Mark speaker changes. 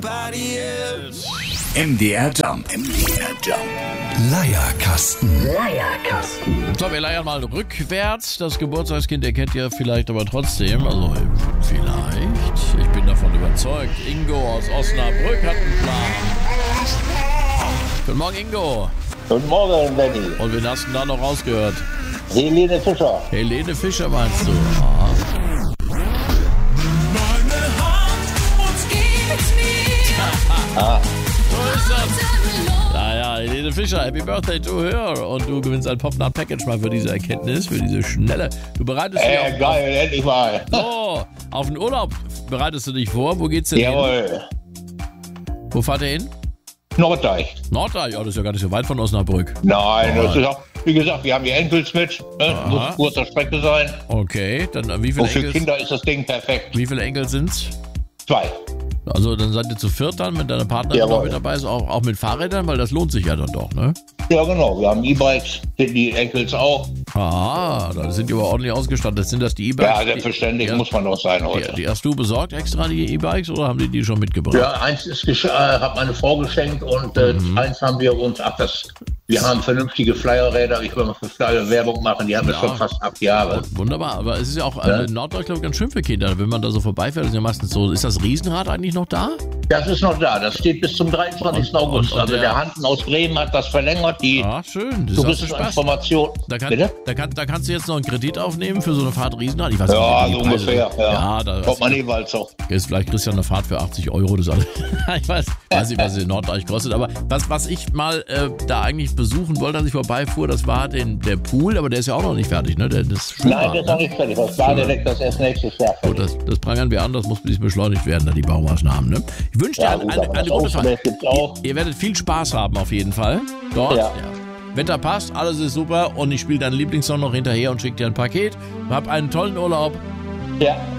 Speaker 1: MDR Jump. Leierkasten.
Speaker 2: So, wir leiern mal rückwärts. Das Geburtstagskind, ihr kennt ihr vielleicht aber trotzdem. Also, vielleicht. Ich bin davon überzeugt. Ingo aus Osnabrück hat einen Plan. Guten Morgen, Ingo.
Speaker 3: Guten Morgen, Benny.
Speaker 2: Und wen hast du da noch rausgehört?
Speaker 3: Helene Fischer.
Speaker 2: Helene Fischer meinst du? Ah. So ist das. Naja, Helene Fischer, Happy Birthday to her. Und du gewinnst ein Popnut Package mal für diese Erkenntnis, für diese schnelle. Du bereitest dich auf,
Speaker 3: Geil, endlich mal.
Speaker 2: so, auf den Urlaub bereitest du dich vor. Wo geht's denn
Speaker 3: Jawohl.
Speaker 2: hin? Wo fahrt ihr hin?
Speaker 3: Norddeich.
Speaker 2: Norddeich, ja, das ist ja gar nicht so weit von Osnabrück.
Speaker 3: Nein, das ist auch, wie gesagt, wir haben die Enkels mit. Ne? Muss kurzer Strecke sein.
Speaker 2: Okay, dann wie
Speaker 3: Und
Speaker 2: viele
Speaker 3: für
Speaker 2: Enkel?
Speaker 3: Kinder ist das Ding perfekt.
Speaker 2: Wie viele Enkel sind's?
Speaker 3: 2.
Speaker 2: Also dann seid ihr zu viert dann mit deiner Partnerin noch
Speaker 3: Jawohl.
Speaker 2: mit dabei, ist auch mit Fahrrädern, weil das lohnt sich ja dann doch, ne?
Speaker 3: Ja, genau. Wir haben E-Bikes, die Enkels auch.
Speaker 2: Ah, da sind die aber ordentlich ausgestattet. Sind das die E-Bikes?
Speaker 3: Ja, selbstverständlich
Speaker 2: die,
Speaker 3: muss man doch sein heute.
Speaker 2: Die hast du besorgt extra, die E-Bikes, oder haben die schon mitgebracht?
Speaker 3: Ja, eins ist hat meine Frau geschenkt und eins haben wir uns, wir haben vernünftige Flyerräder, ich will mal für Flyer Werbung machen, die haben wir schon fast 8 Jahre.
Speaker 2: Wunderbar, aber es ist ja auch in Norddeutschland, glaube ich, ganz schön für Kinder. Wenn man da so vorbeifährt, ist ja meistens so, ist das Riesenrad eigentlich noch da?
Speaker 3: Das ist noch da, das steht bis zum 23. August.
Speaker 2: und
Speaker 3: Also
Speaker 2: der
Speaker 3: der Hansen aus Bremen hat das verlängert, die
Speaker 2: Ah, schön. Das ist
Speaker 3: touristische
Speaker 2: Spaß.
Speaker 3: Information.
Speaker 2: Da kannst du jetzt noch einen Kredit aufnehmen für so eine Fahrt Riesenrad. Ich weiß
Speaker 3: Ja,
Speaker 2: nicht,
Speaker 3: so
Speaker 2: wie die Preise
Speaker 3: ungefähr.
Speaker 2: sind.
Speaker 3: Ja.
Speaker 2: Da
Speaker 3: Kommt man jeweils auch.
Speaker 2: ist vielleicht kriegst du ja eine Fahrt für 80 Euro. Das alles. Ich weiß nicht, was sie in Norddeich kostet. Aber was ich mal da eigentlich besuchen wollte, als ich vorbeifuhr, das war der Pool. Aber der ist ja auch noch nicht fertig, ne? Das
Speaker 3: Nein, der ist noch nicht fertig. Das Badedeck, das erst nächstes Jahr
Speaker 2: Gut,
Speaker 3: fertig.
Speaker 2: das prangern wir an, das muss beschleunigt werden, da die Baumaßnahmen. Ne? Ich wünsche dir
Speaker 3: Ja, gut, aber
Speaker 2: eine
Speaker 3: das
Speaker 2: gute Fahrt.
Speaker 3: Außenwelt gibt's auch.
Speaker 2: Ihr werdet viel Spaß haben auf jeden Fall. Dort.
Speaker 3: Ja.
Speaker 2: Wetter passt, alles ist super und ich spiele deinen Lieblingssong noch hinterher und schicke dir ein Paket. Hab einen tollen Urlaub.
Speaker 3: Ja.